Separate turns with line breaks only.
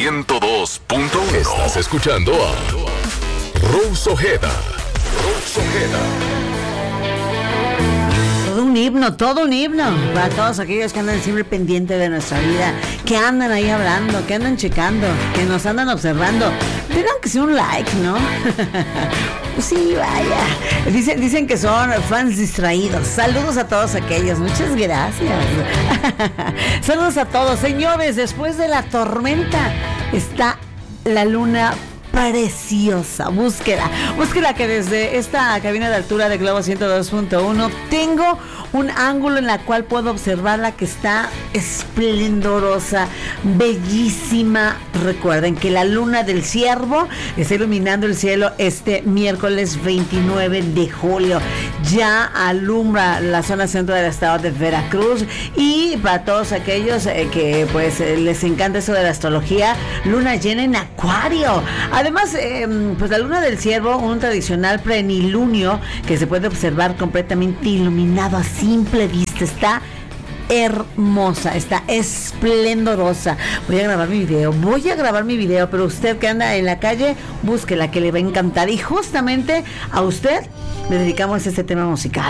102.1. Estás escuchando a Rose Ojeda. Rose Ojeda.
Todo un himno para todos aquellos que andan siempre pendientes de nuestra vida, que andan ahí hablando, que andan checando, que nos andan observando. Tengan que ser un like, ¿no? Pues sí, vaya. Dicen que son fans distraídos. Saludos a todos aquellos. Muchas gracias. Saludos a todos. Señores, después de la tormenta está la luna preciosa. Búsquela que desde esta cabina de altura de Globo 102.1 tengo un ángulo en la cual puedo observarla, que está esplendorosa, bellísima. Recuerden que la luna del Ciervo está iluminando el cielo este miércoles 29 de julio. Ya alumbra la zona centro del estado de Veracruz, y para todos aquellos que pues les encanta eso de la astrología, luna llena en Acuario. Además, pues la luna del Ciervo, un tradicional plenilunio que se puede observar completamente iluminado a simple vista. Está hermosa, está esplendorosa. Voy a grabar mi video, pero usted que anda en la calle, búsquela, que le va a encantar. Y justamente a usted le dedicamos este tema musical.